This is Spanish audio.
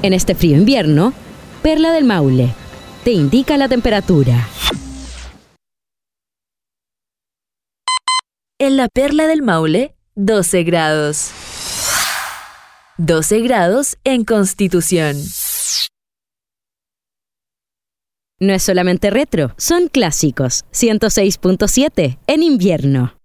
En este frío invierno, Perla del Maule te indica la temperatura. En la Perla del Maule, 12 grados. 12 grados en Constitución. No es solamente retro, son clásicos. 106.7 en invierno.